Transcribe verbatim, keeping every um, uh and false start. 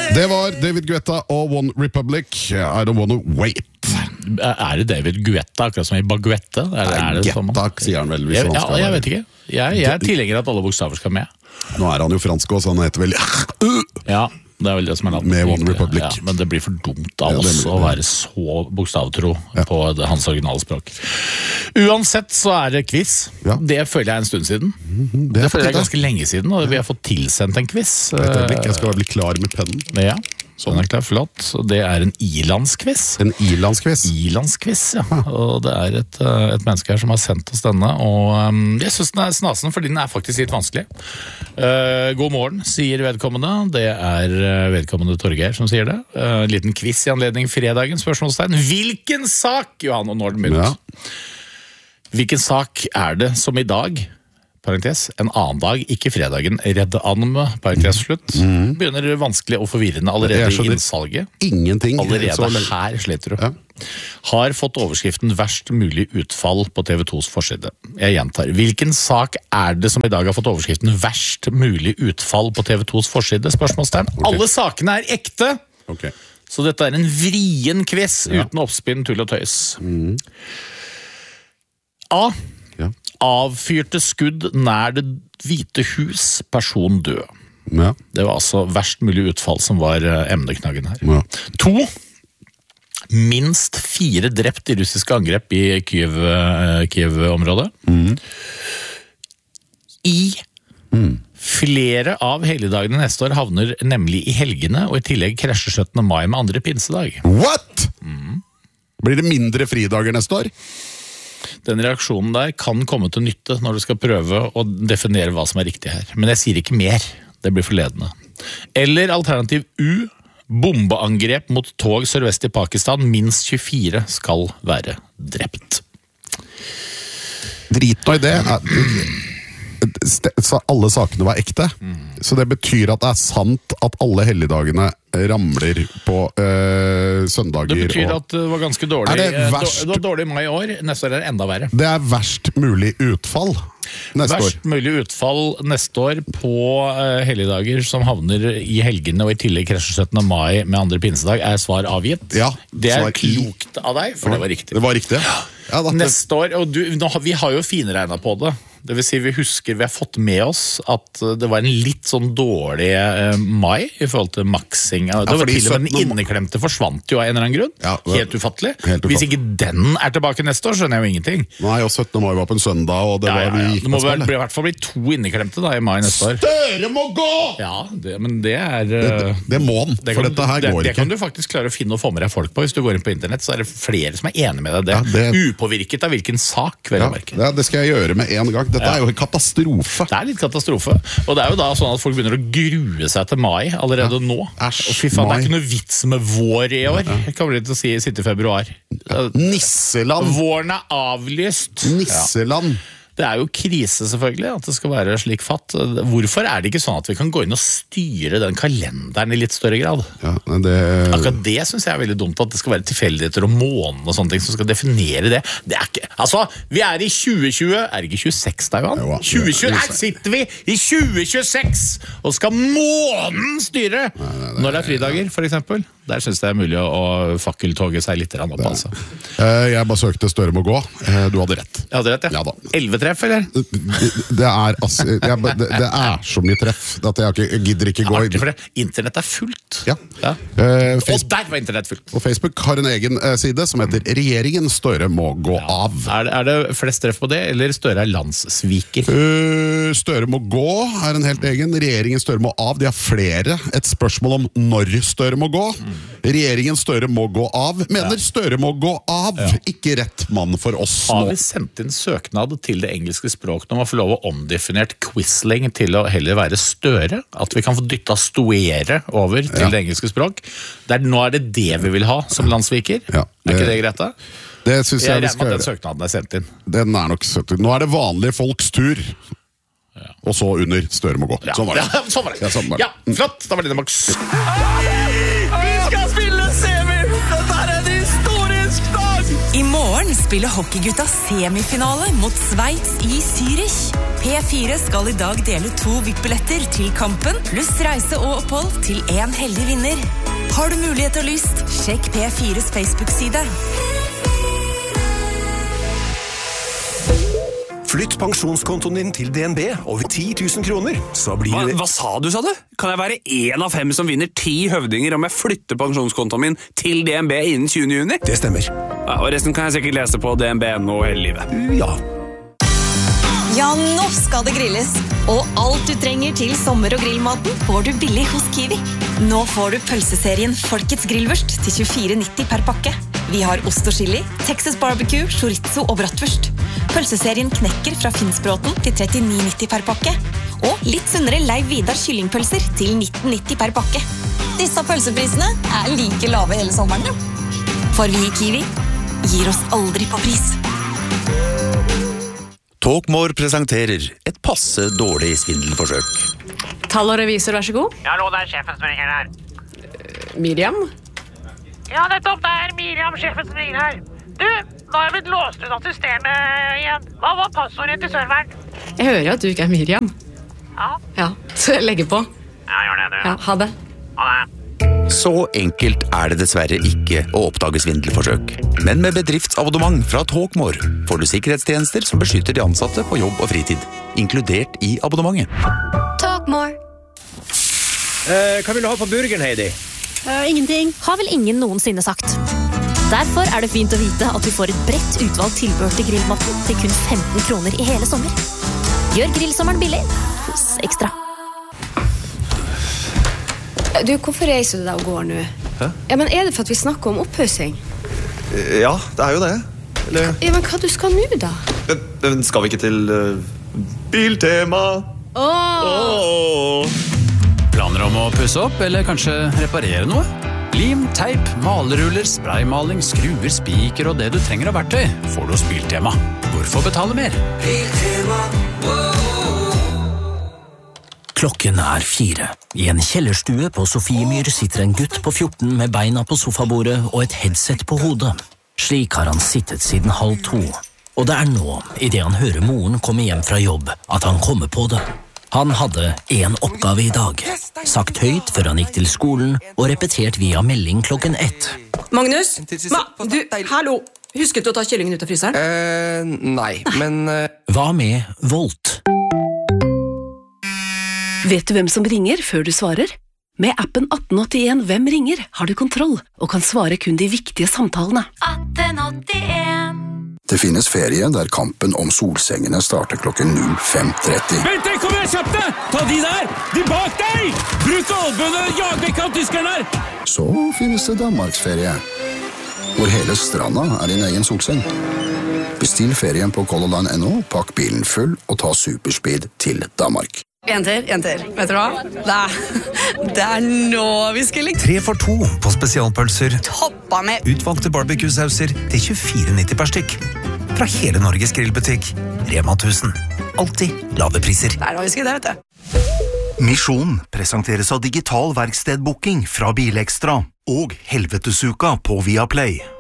Det var David Guetta og One Republic. I don't wanna wait. Er det David Guetta, akkurat som i Baguette? Er det, er det Guetta, sier han vel. Hvis jeg, han ja, skal jeg vet ikke. Jeg, jeg er tilhenger at alle bokstaver skal med. Nå er han jo fransk også, så han heter vel Ja, det er vel det som er navnet. Med One Republic. Ja, men det blir for dumt av oss å være så bokstavtro ja. på det, hans originale språk. Uansett så er det quiz. Ja. Det føler jeg en stund siden. Mm-hmm. Det, det føler jeg ganske lenge siden, og vi har fått tilsendt en quiz. Jeg skal bli klar med pennen. Ja, sånn er klart, flott. Det er en ilandsquiz. En ilandsquiz? Ilandsquiz, ja. Og det er et, et menneske her som har sendt oss denne, og um, jeg synes den er snasen, fordi den er faktisk litt vanskelig. Uh, god morgen, sier vedkommende. Det er vedkommende Torgeir som sier det. Uh, en liten quiz i anledning fredagen, spørsmålstegn. Hvilken sak, Johan, og nå er den begynt. Ja. Hvilken sak er det som i dag, parentes, en annen dag, ikke fredagen, redde anime, parentes slutt, mm. begynner vanskelig og forvirrende allerede i innsalget. Ingenting. Allerede her sliter du. Ja. Har fått overskriften verst mulig utfall på T V tos forside. Jeg gjentar. Hvilken sak er det som i dag har fått overskriften verst mulig utfall på T V tos forside? Spørsmålstegn. Okay. Alle sakene er ekte! Okay. Så dette er en vrien quiz ja. uten oppspinn, tull og tøys. Mm. A. Ja. Avfyrte skudd nær det hvite hus, person død. Ja. Det var altså verst mulig utfall som var emneknaggen her. Ja. To. Minst fire drept i russiske angrep i Kyiv, Kyiv-området. Mm. I. Mm. Flere av helligdagene neste år havner nemlig i helgene, og i tillegg krasjer syttende mai med andre pinsedag. What? Mm. Blir det mindre fridager neste år? Den reaksjonen der kan komme til nytte når du skal prøve å definere hva som er riktig her. Men jeg sier ikke mer. Det blir forledende. Eller alternativ U. Bombeangrep mot tog sørvest i Pakistan. Minst tjuefire skal være drept. Drit nå i det. Alle sakene var ekte. Så det betyr at det er sant at alle helligdagene ramler på øh, søndager. Det betyr og... at det var ganske dårlig. Er det verst... Det var dårlig mai i år. Neste år er det enda verre. Det er verst mulig utfall neste verst år. Mulig utfall neste år på uh, helligdager som havner i helgene og i tillegg krasjer syttende mai med andre pinsedag er svar avgitt. Ja, det er klokt av deg, for ja, det var riktig. Det var riktig, ja. Ja, det... Neste år, og du, nå, vi har jo finregnet på det. Det vil si vi husker, vi har fått med oss at det var en litt sånn dårlig eh, mai i forhold til maksing. Det var ja, til og med den inneklemte forsvant jo av en eller annen grunn. Ja, helt ufattelig. Helt Hvis ikke den er tilbake neste år, skjønner jeg jo ingenting. Nei, og syttende mai var på en søndag, og det ja, var vi ja, ja. Det må vel, bli, i hvert fall bli to inneklemte da i mai neste år. Støre må gå! Ja, det, men det er... Det, det, det må han, det for kan, dette her det, går det ikke. Det kan du faktisk klare å finne og få med deg folk på. Hvis du går inn på internett, så er det flere som er enige med deg. Det, ja, det... upåvirket av hvilken sak, vel å merke. Ja, det skal jeg gjøre med en gang. Dette ja. er jo en katastrofe. Det er litt katastrofe. Og det er jo da sånn at folk begynner å grue seg til mai allerede ja. nå. Æsj, og fy faen, det er ikke noe vits med vår i år. Jeg kommer til å si sitte i februar. Ja. Nisseland! Våren er avlyst. Nisseland! Ja. Det er jo krise selvfølgelig at det skal være slik fatt. Hvorfor er det ikke sånn at vi kan gå inn og styre den kalenderen i litt større grad? Ja, det... Akkurat det synes jeg er veldig dumt, at det skal være tilfeldigheter og månen og sånne ting som skal definere det. Det er ikke... Altså, vi er i tjue tjue, er det ikke tjueseks da, Johan? tjue tjue, her sitter vi i tjue tjueseks, og skal månen styre! Nei, nei, nei, når det er fridager, for eksempel. Der synes jeg det er mulig å fakkeltoge seg litt opp, altså. Jeg bare søkte Støre må gå. Du hadde rett. Jeg hadde rett, ja. ja elleve treff, eller? Det er, altså, jeg, det, det er så mye treff at jeg, ikke, jeg gidder ikke gå inn. For det. Internett er fullt. Ja. ja. Uh, og der var internett fullt. Og Facebook har en egen uh, side som heter Regjeringen Støre må gå ja. av. Er det, er det flest treff på det, eller Støre er landssviker? Uh, Støre må gå er en helt egen. Regjeringen Støre må av. De har flere. Et spørsmål om når Støre må gå. Mm. Regjeringen Støre må gå av. Mener ja. Støre må gå av. Ja. Ikke rett mann for oss nå. Har vi sendt inn søknad til det engelske språket om å få lov å omdefinert Quisling til å heller være Støre? At vi kan få dytta stoere over til ja. det engelske språk? Der, nå er det det vi vil ha som landsviker. Ja, det, er ikke det greit da? Det synes jeg, jeg vi skal gjøre. Den søknaden er sendt inn. Den er nok sendt inn. Nå er det vanlige folks tur. Ja. Og så under Støre må gå. Ja. Sånn var det. Ja, sånn var det. Ja, sånn var det. Ja, flott. Da var det det, Max. Vi skal spille semi! Dette er en historisk dag! I morgen spiller hockeygutta semifinale mot Sveits i Zürich. P fire skal i dag dele to V I P-billetter til kampen, pluss reise og opphold til en heldig vinner. Har du mulighet og lyst, sjekk P fires Facebook-side. Flytt pensjonskontoen din til D N B over ti tusen kroner, så blir hva, det... hva sa du, sa du? Kan jeg være en av fem som vinner ti høvdinger om jeg flytter pensjonskontoen min til D N B innen tjuende juni? Det stemmer. Ja, og resten kan jeg sikkert lese på D N B nå hele livet. Ja. Ja, nå skal det grilles. Og alt du trenger til sommer- og grillmaten får du billig hos Kiwi. Nå får du pølseserien Folkets grillvørst til tjuefire nitti per pakke. Vi har ost og chili, Texas barbecue, chorizo og bratwurst. Pølseserien Knekker fra Finnsbråten til trettini nitti per pakke. Og litt sunnere Leiv Vidar kyllingpølser til nitten nitti per pakke. Disse pølseprisene er like lave hele sommeren. For vi i Kiwi gir oss aldri på pris. Talkmore presenterer et passe dårlig svindelforsøk. Tall og revisor, vær så god. Ja, hallo, det er sjefen som ringer her. Miriam? Ja, nettopp, det er Miriam, sjefen som ringer her. Du, nå har jeg blitt låst ut assisterende igjen. Hva var passordet til serveren? Jeg hører at du ikke er Miriam. Ja. Ja, så jeg legger på. Ja, gjør det, du. Ja, ha det. Ha det. Så enkelt er det dessverre ikke å oppdage svindelforsøk. Men med bedriftsabonnement fra Talkmore får du sikkerhetstjenester som beskytter de ansatte på jobb og fritid, inkludert i abonnementet. Talkmore. Eh, hva vil du ha på burgeren, Heidi? Uh, ingenting. Har vel ingen noensinne sagt. Derfor er det fint å vite at du får et bredt utvalgt tilbehør til grillmaten til kun femten kroner i hele sommer. Gjør grillsommeren billig hos Ekstra. Du, hvorfor reiser du deg og går nå? Hæ? Ja, men er det for at vi snakker om opphøsing? Ja, det er jo det. Eller... Ja, men hva du skal nå, da? Men, men skal vi ikke til uh, Biltema? Åh! Åh! Planer om å pusse opp, eller kanskje reparere noe? Lim, teip, maleruller, spraymaling, skruer, spiker og det du trenger av verktøy får du hos Biltema. Hvorfor betale mer? Biltema, Klokken er fire. I en kjellerstue på Sofiemyr sitter en gutt på fjorten med beina på sofabordet og et headset på hodet. Slik har han sittet siden halv to. Og det er nå, i det han hører moren komme hjem fra jobb, at han kommer på det. Han hadde en oppgave i dag. Sagt høyt før han gikk til skolen, og repetert via melding klokken ett. Magnus? Ma, du, hallo! Husket du å ta kyllingen ut av fryseren? Eh, nei, men... Uh... Hva med Volt? Vet du hvem som ringer før du svarer? Med appen atten åttien Hvem ringer har du kontroll og kan svare kun de viktige samtalene. atten åttien Det finnes ferie der kampen om solsengene starter klokken null fem tretti. Vent, kom igjen, kjapt deg! Ta de der! De bak deg! Bruk albønene, jag vekk av tyskerne her! Så finnes det Danmarksferie, hvor hele stranda er din egen solseng. Bestill ferien på Color Line punktum no, pakk bilen full og ta superspeed til Danmark. En til, en til. Vet du hva? Det er, det er nå vi skal ligge. Tre for to på spesialpølser. Toppa med. Utvalgte barbecue-sauser til tjuefire nitti per stykk. Fra hele Norges grillbutikk. Rema tusen. Alltid lave priser. Det er nå vi skal det, vet du. Misjon presenteres av digital verkstedbooking fra Bilekstra og Helvetesuka på Viaplay.